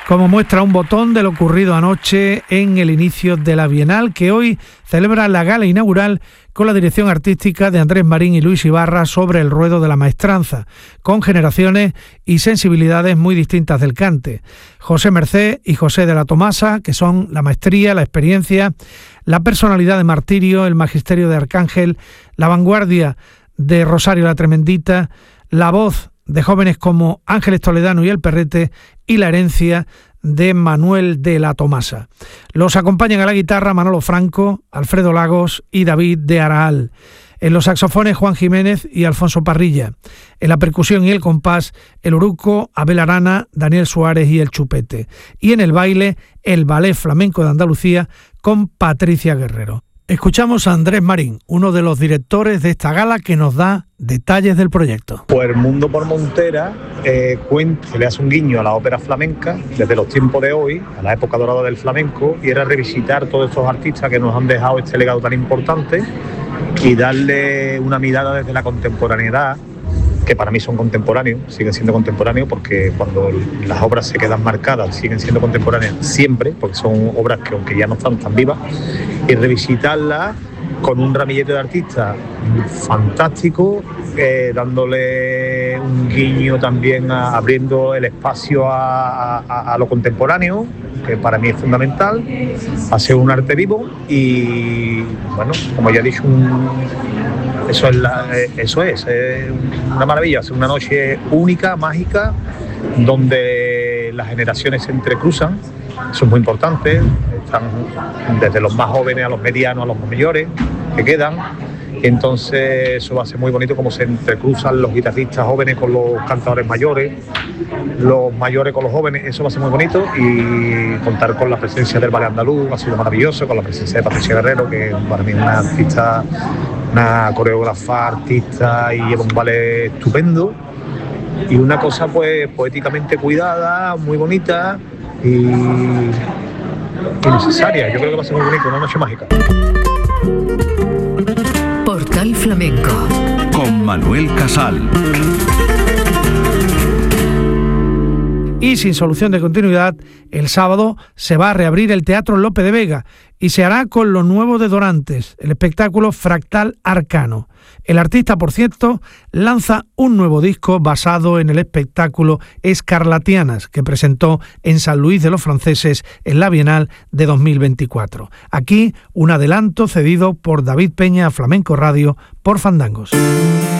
como muestra un botón de lo ocurrido anoche en el inicio de la Bienal, que hoy celebra la gala inaugural con la dirección artística de Andrés Marín y Luis Ibarra sobre el ruedo de la maestranza, con generaciones y sensibilidades muy distintas del cante. José Mercé y José de la Tomasa, que son la maestría, la experiencia, la personalidad de Martirio, el magisterio de Arcángel, la vanguardia de Rosario la Tremendita, la voz de jóvenes como Ángeles Toledano y El Perrete y la herencia de Manuel de la Tomasa. Los acompañan a la guitarra Manolo Franco, Alfredo Lagos y David de Araal. En los saxofones Juan Jiménez y Alfonso Parrilla. En la percusión y el compás el Uruco, Abel Arana, Daniel Suárez y el Chupete. Y en el baile el Ballet Flamenco de Andalucía con Patricia Guerrero. Escuchamos a Andrés Marín, uno de los directores de esta gala, que nos da detalles del proyecto. Pues El Mundo por Montera se le hace un guiño a la ópera flamenca desde los tiempos de hoy, a la época dorada del flamenco, y era revisitar todos estos artistas que nos han dejado este legado tan importante y darle una mirada desde la contemporaneidad, que para mí son contemporáneos, siguen siendo contemporáneos, porque cuando las obras se quedan marcadas siguen siendo contemporáneas siempre, porque son obras que aunque ya no están tan vivas, y revisitarlas con un ramillete de artistas fantástico, dándole un guiño también, abriendo el espacio a lo contemporáneo, que para mí es fundamental, a ser un arte vivo. Y bueno, como ya he dicho, eso es una maravilla, es una noche única, mágica, donde las generaciones se entrecruzan. Eso es muy importante, están desde los más jóvenes a los medianos, a los más mayores que quedan. Entonces eso va a ser muy bonito, como se entrecruzan los guitarristas jóvenes con los cantadores mayores, los mayores con los jóvenes. Eso va a ser muy bonito, y contar con la presencia del ballet andaluz ha sido maravilloso, con la presencia de Patricia Guerrero, que para mí es una artista, una coreógrafa, artista, y lleva un ballet estupendo, y una cosa pues poéticamente cuidada, muy bonita y necesaria. Yo creo que va a ser muy bonito, una noche mágica. Portal Flamenco con Manuel Casal. Y sin solución de continuidad, el sábado se va a reabrir el Teatro Lope de Vega y se hará con lo nuevo de Dorantes, el espectáculo Fractal Arcano. El artista, por cierto, lanza un nuevo disco basado en el espectáculo Escarlatianas, que presentó en San Luis de los Franceses en la Bienal de 2024. Aquí un adelanto cedido por David Peña a Flamenco Radio por Fandangos.